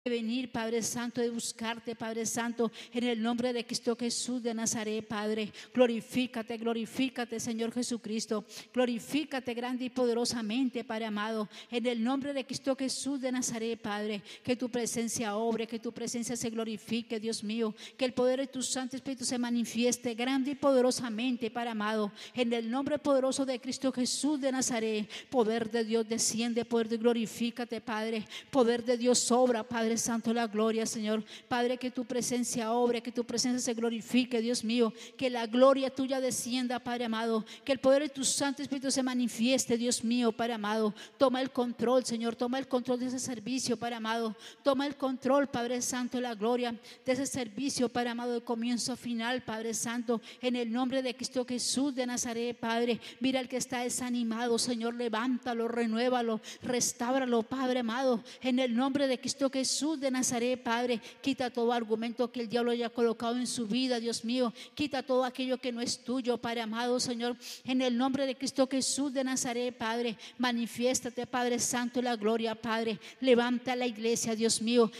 venir, Padre Santo, de buscarte, Padre Santo, en el nombre de Cristo Jesús de Nazaret, Padre. Glorifícate, glorifícate, Señor Jesucristo. Glorifícate grande y poderosamente, Padre amado, en el nombre de Cristo Jesús de Nazaret, Padre. Que tu presencia obre, que tu presencia se glorifique, Dios mío. Que el poder de tu Santo Espíritu se manifieste grande y poderosamente, Padre amado, en el nombre poderoso de Cristo Jesús de Nazaret. Poder de Dios desciende, poder de glorifícate, Padre. Poder de Dios sobra, Padre Santo, la gloria, Señor. Padre, que tu presencia obre, que tu presencia se glorifique, Dios mío. Que la gloria tuya descienda, Padre amado. Que el poder de tu Santo Espíritu se manifieste, Dios mío, Padre amado. Toma el control, Señor. Toma el control de ese servicio, Padre amado. Toma el control, Padre Santo, la gloria de ese servicio, Padre amado, de comienzo a final, Padre Santo. En el nombre de Cristo Jesús de Nazaret, Padre. Mira al que está desanimado, Señor. Levántalo, renuévalo, restáuralo, Padre amado. En el nombre de Cristo Jesús de Nazaret, Padre. Quita todo argumento que el diablo haya colocado en su vida, Dios mío. Quita todo aquello que no es tuyo, Padre amado, Señor. En el nombre de Cristo Jesús de Nazaret, Padre. Manifiéstate, Padre Santo, la gloria, Padre. Levanta la iglesia, Dios mío.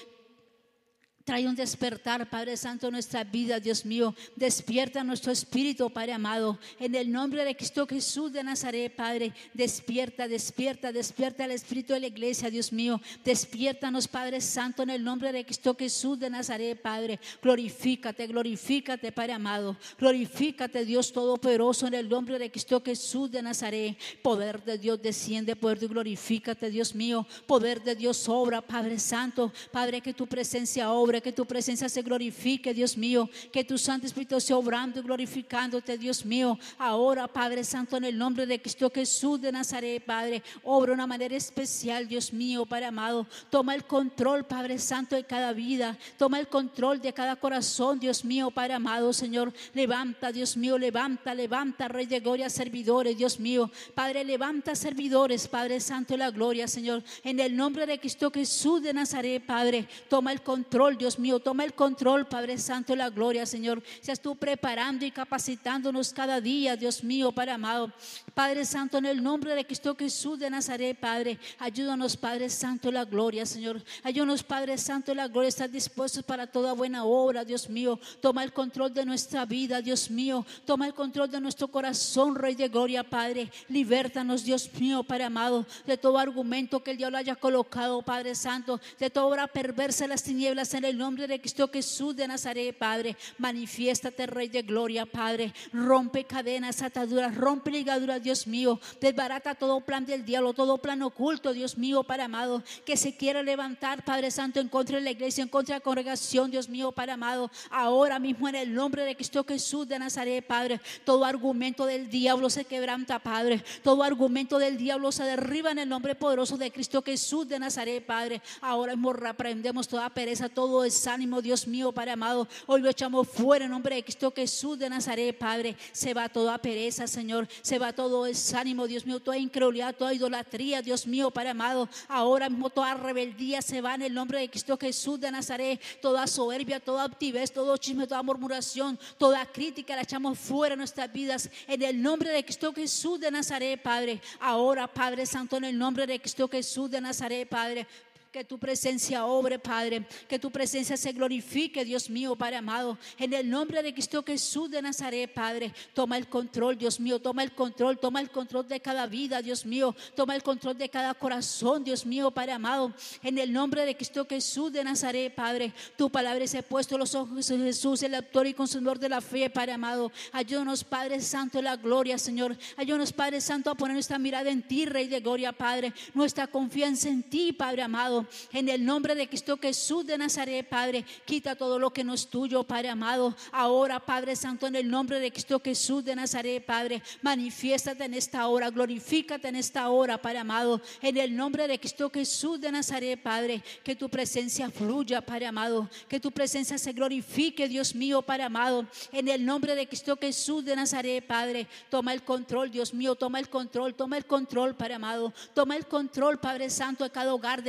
Trae un despertar, Padre Santo, en nuestra vida, Dios mío. Despierta nuestro espíritu, Padre amado. En el nombre de Cristo Jesús de Nazaret, Padre. Despierta, despierta, despierta el espíritu de la iglesia, Dios mío. Despiértanos, Padre Santo, en el nombre de Cristo Jesús de Nazaret, Padre. Glorifícate, glorifícate, Padre amado. Glorifícate, Dios Todopoderoso, en el nombre de Cristo Jesús de Nazaret. Poder de Dios desciende, poder de glorifícate, Dios mío. Poder de Dios obra, Padre Santo. Padre, que tu presencia obra, que tu presencia se glorifique, Dios mío. Que tu Santo Espíritu sea obrando y glorificándote, Dios mío. Ahora, Padre Santo, en el nombre de Cristo Jesús de Nazaret, Padre, obra de una manera especial, Dios mío, Padre amado. Toma el control, Padre Santo, de cada vida. Toma el control de cada corazón, Dios mío, Padre amado, Señor. Levanta, Dios mío, levanta, levanta, Rey de gloria, servidores, Dios mío. Padre, levanta servidores, Padre Santo, la gloria, Señor. En el nombre de Cristo Jesús de Nazaret, Padre, toma el control, Dios mío, toma el control, Padre Santo, la gloria, Señor. Seas tú preparando y capacitándonos cada día, Dios mío, Padre amado. Padre Santo, en el nombre de Cristo Jesús de Nazaret, Padre, ayúdanos, Padre Santo, la gloria, Señor. Ayúdanos, Padre Santo, la gloria, estar dispuestos para toda buena obra, Dios mío. Toma el control de nuestra vida, Dios mío. Toma el control de nuestro corazón, Rey de gloria, Padre. Libértanos, Dios mío, Padre amado, de todo argumento que el diablo haya colocado, Padre Santo, de toda obra perversa de las tinieblas, en el nombre de Cristo Jesús de Nazaret, Padre. Manifiéstate, Rey de gloria, Padre. Rompe cadenas, ataduras, rompe ligaduras, Dios mío. Desbarata todo plan del diablo, todo plan oculto, Dios mío, Padre amado, que se quiera levantar, Padre Santo, en contra de la iglesia, en contra de la congregación, Dios mío, Padre amado. Ahora mismo, en el nombre de Cristo Jesús de Nazaret, Padre, todo argumento del diablo se quebranta, Padre. Todo argumento del diablo se derriba en el nombre poderoso de Cristo Jesús de Nazaret, Padre. Ahora mismo reprendemos toda pereza, todo desánimo, Dios mío, Padre amado. Hoy lo echamos fuera en nombre de Cristo Jesús de Nazaret, Padre. Se va toda pereza, Señor. Se va todo desánimo, Dios mío, toda incredulidad, toda idolatría, Dios mío, Padre amado. Ahora mismo toda rebeldía se va en el nombre de Cristo Jesús de Nazaret. Toda soberbia, toda altivez, todo chisme, toda murmuración, toda crítica la echamos fuera de nuestras vidas en el nombre de Cristo Jesús de Nazaret, Padre. Ahora, Padre Santo, en el nombre de Cristo Jesús de Nazaret, Padre, que tu presencia obre, Padre. Que tu presencia se glorifique, Dios mío, Padre amado. En el nombre de Cristo Jesús de Nazaret, Padre. Toma el control, Dios mío. Toma el control de cada vida, Dios mío. Toma el control de cada corazón, Dios mío, Padre amado. En el nombre de Cristo Jesús de Nazaret, Padre. Tu palabra se ha puesto los ojos de Jesús, el autor y consumidor de la fe, Padre amado. Ayúdanos, Padre Santo, en la gloria, Señor. Ayúdanos, Padre Santo, a poner nuestra mirada en ti, Rey de gloria, Padre. Nuestra confianza en ti, Padre amado. En el nombre de Cristo Jesús de Nazaret, Padre, quita todo lo que no es tuyo, Padre amado. Ahora, Padre Santo, en el nombre de Cristo Jesús de Nazaret, Padre, manifiéstate en esta hora, glorifícate en esta hora, Padre amado. En el nombre de Cristo Jesús de Nazaret, Padre, que tu presencia fluya, Padre amado. Que tu presencia se glorifique, Dios mío, Padre amado. En el nombre de Cristo Jesús de Nazaret, Padre, toma el control, Dios mío, toma el control, Padre amado. Toma el control, Padre Santo, de cada hogar, de cada familia,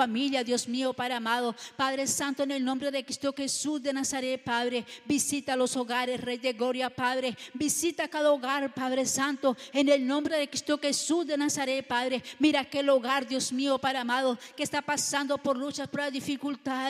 familia, Dios mío, Padre amado. Padre Santo, en el nombre de Cristo Jesús de Nazaret, Padre, visita los hogares, Rey de Gloria, Padre. Visita cada hogar, Padre Santo, en el nombre de Cristo Jesús de Nazaret, Padre. Mira aquel hogar, Dios mío, Padre amado, que está pasando por luchas, por dificultades.